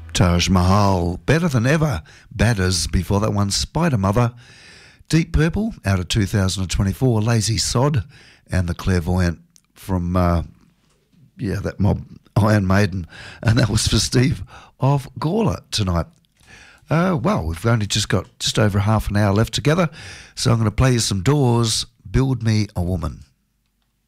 Taj Mahal, Better Than Ever, Badders, before that one, Spider Mother, Deep Purple, out of 2024, Lazy Sod, and The Clairvoyant from, that mob, Iron Maiden, and that was for Steve of Gawler tonight. We've only just got just over half an hour left together, so I'm going to play you some Doors, Build Me a Woman.